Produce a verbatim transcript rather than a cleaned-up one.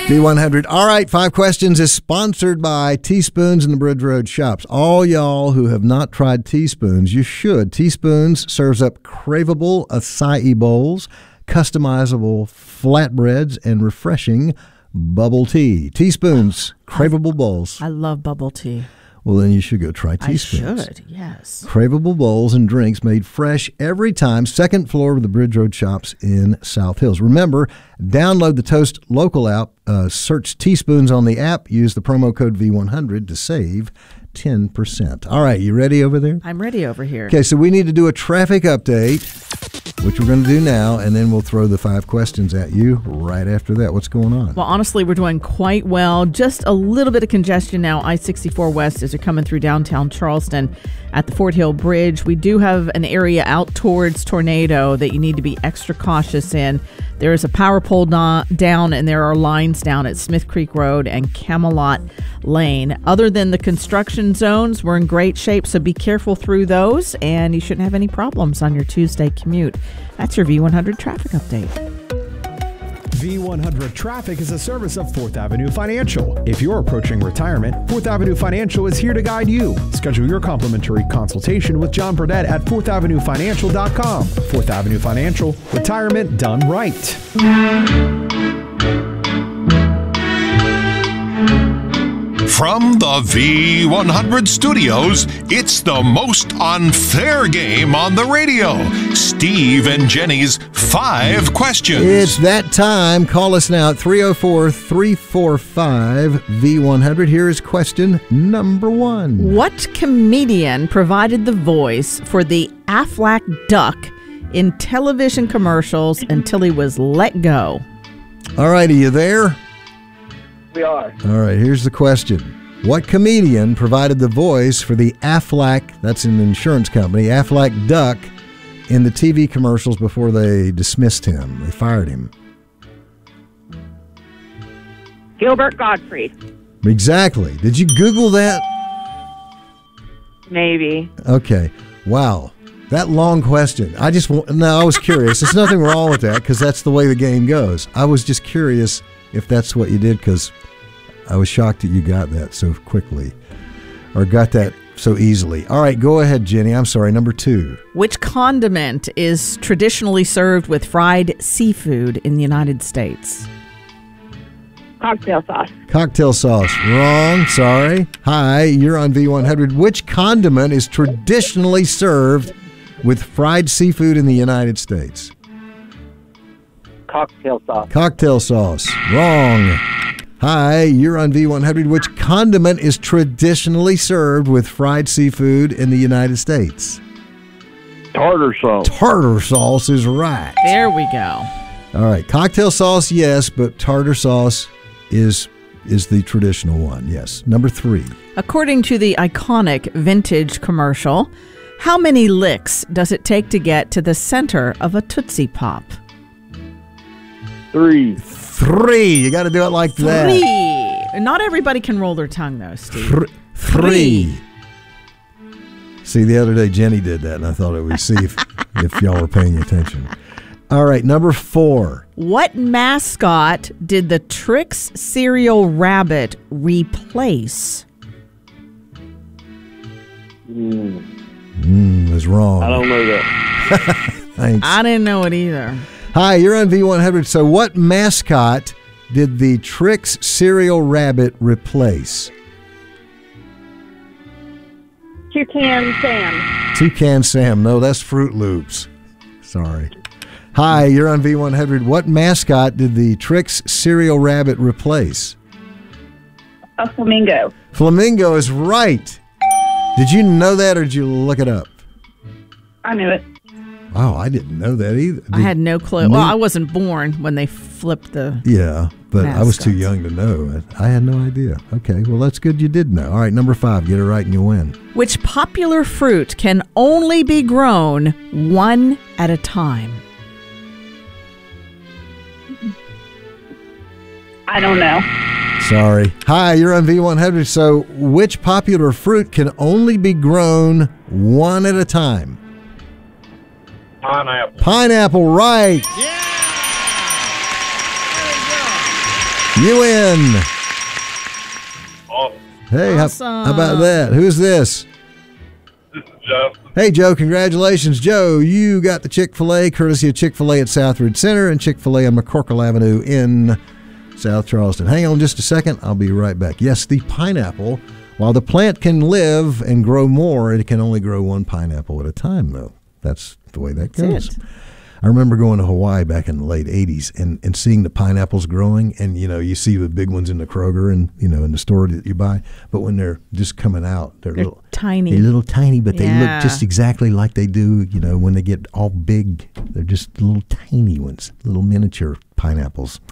V one hundred. All right, Five Questions is sponsored by Teaspoons and the Bridge Road Shops. All y'all who have not tried Teaspoons, you should. Teaspoons serves up craveable acai bowls, customizable flatbreads, and refreshing bubble tea. Teaspoons, craveable bowls. I love bubble tea. Well, then you should go try Teaspoons. I should, yes. Craveable bowls and drinks made fresh every time. Second floor of the Bridge Road Shops in South Hills. Remember, download the Toast Local app, uh, search Teaspoons on the app, use the promo code V one hundred to save ten percent. All right, you ready over there? I'm ready over here. Okay, so we need to do a traffic update, which we're going to do now, and then we'll throw the five questions at you right after that. What's going on? Well, honestly, we're doing quite well. Just a little bit of congestion now, I sixty-four West, as you're coming through downtown Charleston at the Fort Hill Bridge. We do have an area out towards Tornado that you need to be extra cautious in. There is a power pole do- down, and there are lines down at Smith Creek Road and Camelot Lane. Other than the construction zones, we're in great shape, so be careful through those, and you shouldn't have any problems on your Tuesday commute. That's your V one hundred traffic update. V one hundred Traffic is a service of Fourth Avenue Financial. If you're approaching retirement, Fourth Avenue Financial is here to guide you. Schedule your complimentary consultation with John Burdett at fourth avenue financial dot com. Fourth Avenue Financial, retirement done right. From the V one hundred studios, it's the most unfair game on the radio. Steve and Jenny's Five Questions. It's that time. Call us now at three oh four, three four five, V one hundred. Here is question number one. What comedian provided the voice for the Aflac duck in television commercials until he was let go? All right, are you there? We are. All right, here's the question. What comedian provided the voice for the Aflac, that's an insurance company, Aflac Duck, in the T V commercials before they dismissed him? They fired him. Gilbert Gottfried. Exactly. Did you Google that? Maybe. Okay. Wow. That long question. I just, no, I was curious. There's nothing wrong with that because that's the way the game goes. I was just curious if that's what you did, because I was shocked that you got that so quickly or got that so easily. All right, go ahead, Jenny. I'm sorry, number two. Which condiment is traditionally served with fried seafood in the United States? Cocktail sauce. Cocktail sauce. Wrong. Sorry. Hi, you're on V one hundred. Which condiment is traditionally served with fried seafood in the United States? Cocktail sauce. Cocktail sauce. Wrong. Hi, you're on V one hundred. Which condiment is traditionally served with fried seafood in the United States? Tartar sauce. Tartar sauce is right. There we go. All right. Cocktail sauce, yes, but tartar sauce is is the traditional one. Yes. Number three. According to the iconic vintage commercial, how many licks does it take to get to the center of a Tootsie Pop? Three. Three. You got to do it like that. Three. Not everybody can roll their tongue, though, Steve. Three. Three. See, the other day Jenny did that, and I thought it would see if, if y'all were paying attention. All right, number four. What mascot did the Trix cereal rabbit replace? Mm. Mm, was wrong. I don't know that. Thanks. I didn't know it either. Hi, you're on V one hundred. So what mascot did the Trix cereal rabbit replace? Toucan Sam. Toucan Sam. No, that's Fruit Loops. Sorry. Hi, you're on V one hundred. What mascot did the Trix cereal rabbit replace? A flamingo. Flamingo is right. Did you know that, or did you look it up? I knew it. Wow, I didn't know that either. Did, I had no clue. Well, I wasn't born when they flipped the Yeah, but mascots. I was too young to know. I, I had no idea. Okay, well, that's good you did know. All right, number five. Get it right and you win. Which popular fruit can only be grown one at a time? I don't know. Sorry. Hi, you're on V one hundred. So which popular fruit can only be grown one at a time? Pineapple. Pineapple, right. Yeah! You win. Awesome. Hey, how- Awesome. how about that? Who's this? This is Joe. Hey, Joe, congratulations. Joe, you got the Chick-fil-A, courtesy of Chick-fil-A at Southridge Center and Chick-fil-A on McCorkle Avenue in South Charleston. Hang on just a second. I'll be right back. Yes, the pineapple, while the plant can live and grow more, it can only grow one pineapple at a time, though. That's the way that goes. That's it. I remember going to Hawaii back in the late eighties and, and seeing the pineapples growing, and, you know, you see the big ones in the Kroger and, you know, in the store that you buy, but when they're just coming out, they're, They're little tiny. They're little tiny, but they Yeah. look just exactly like they do, you know, when they get all big. They're just little tiny ones, little miniature pineapples.